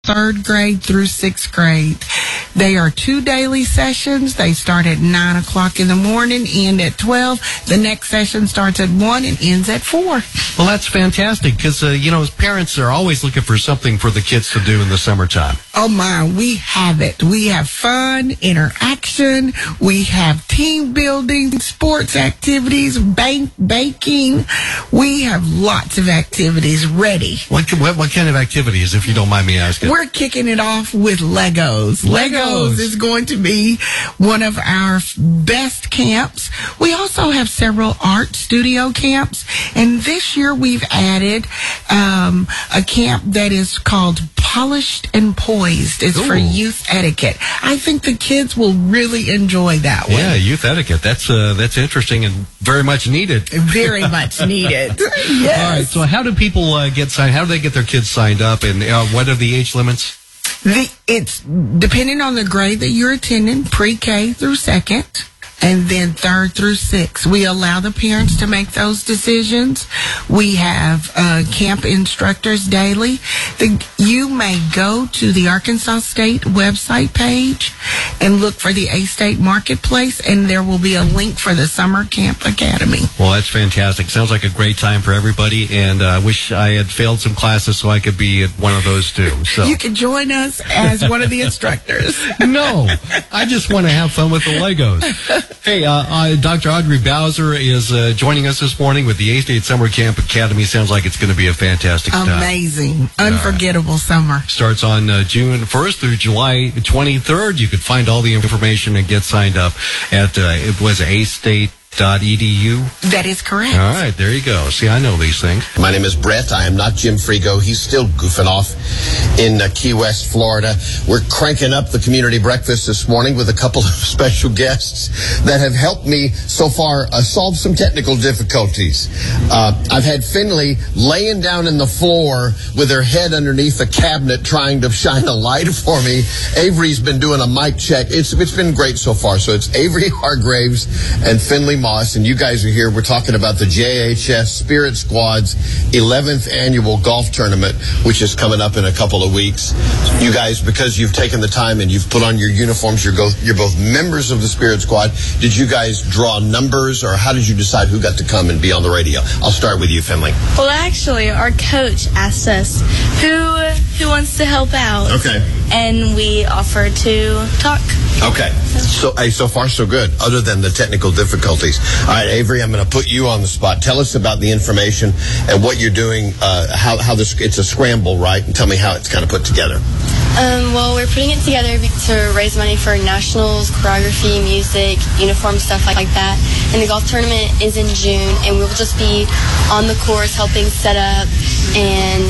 third grade through sixth grade. They are 2 daily sessions. They start at 9 o'clock in the morning, end at 12. The next session starts at 1 and ends at 4. Well, that's fantastic because, as parents are always looking for something for the kids to do in the summertime. Oh my, we have it. We have fun, interaction. We have team building, sports activities, baking. We have lots of activities ready. What kind of activities, if you don't mind me asking? We're kicking it off with Legos. Legos is going to be one of our best camps. We also have several art studio camps. And this year we've added a camp that is called Polished and Poised. It's for youth etiquette. I think the kids will really enjoy that one. Yeah, youth etiquette. That's interesting and very much needed. Very much needed. Yes. All right. So how do people get signed? How do they get their kids signed up? And what are the age limits? It's depending on the grade that you're attending, pre-K through second, and then third through sixth. We allow the parents to make those decisions. We have camp instructors daily. You may go to the Arkansas State website page and look for the A-State Marketplace, and there will be a link for the Summer Camp Academy. Well, that's fantastic. Sounds like a great time for everybody, and I wish I had failed some classes so I could be at one of those too. So you can join us as one of the instructors. No, I just want to have fun with the Legos. Hey, Dr. Audrey Bowser is joining us this morning with the A-State Summer Camp Academy. Sounds like it's going to be a fantastic time. Amazing. Unforgettable summer. Starts on June 1st through July 23rd. You could find all the information and get signed up at, A-State.edu. That is correct. All right, there you go. See, I know these things. My name is Brett. I am not Jim Frigo. He's still goofing off in Key West, Florida. We're cranking up the community breakfast this morning with a couple of special guests that have helped me so far solve some technical difficulties. I've had Finley laying down in the floor with her head underneath a cabinet trying to shine a light for me. Avery's been doing a mic check. It's been great so far. So it's Avery Hargraves and Finley Moss, and you guys are here. We're talking about the JHS Spirit Squad's 11th annual golf tournament, which is coming up in a couple of weeks. You guys, because you've taken the time and you've put on your uniforms, you're both members of the Spirit Squad. Did you guys draw numbers, or how did you decide who got to come and be on the radio? I'll start with you, Finley. Well, actually, our coach asked us who wants to help out. Okay. And we offered to talk. Okay. So far so good, other than the technical difficulties. All right, Avery, I'm going to put you on the spot. Tell us about the information and what you're doing, how this, it's a scramble, right? And tell me how it's kind of put together. Well, we're putting it together to raise money for nationals, choreography, music, uniform, stuff like that. And the golf tournament is in June, and we'll just be on the course helping set up, and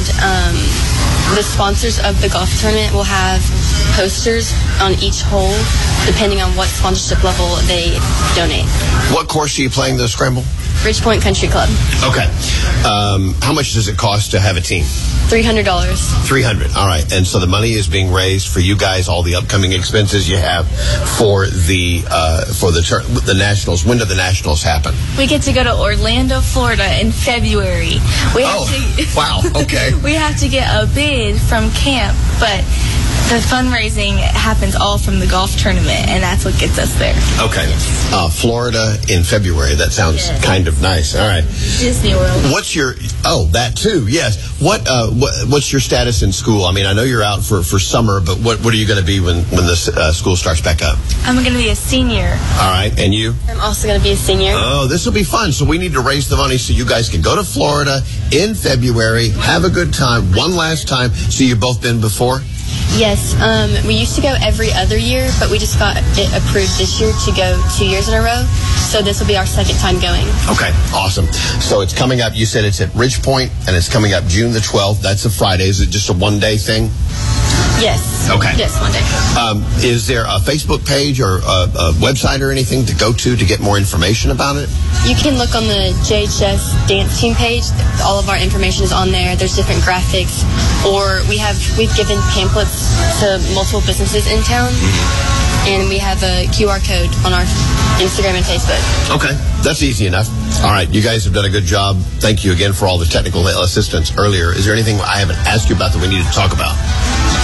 the sponsors of the golf tournament will have posters on each hole, depending on what sponsorship level they donate. What course are you playing the scramble? Ridge Point Country Club. Okay. How much does it cost to have a team? $300. $300. All right. And so the money is being raised for you guys, all the upcoming expenses you have for the Nationals. When do the Nationals happen? We get to go to Orlando, Florida in February. Wow. Okay. We have to get a bid from camp, but the fundraising happens all from the golf tournament, and that's what gets us there. Okay. Florida in February. That sounds kind of nice. All right. Disney World. That too, yes. What's your status in school? I mean, I know you're out for summer, but what are you going to be when the school starts back up? I'm going to be a senior. All right. And you? I'm also going to be a senior. Oh, this will be fun. So we need to raise the money so you guys can go to Florida in February, have a good time, one last time. So you've both been before? Yes, we used to go every other year, but we just got it approved this year to go 2 years in a row. So this will be our second time going. Okay, awesome. So it's coming up, you said it's at Ridge Point, and it's coming up June the 12th. That's a Friday. Is it just a one-day thing? Yes. Okay. Yes, one day. Is there a Facebook page or a website or anything to go to get more information about it? You can look on the JHS dance team page. All of our information is on there. There's different graphics, or we've given pamphlets to multiple businesses in town, and we have a QR code on our Instagram and Facebook. Okay, that's easy enough. All right, you guys have done a good job. Thank you again for all the technical assistance earlier. Is there anything I haven't asked you about that we need to talk about?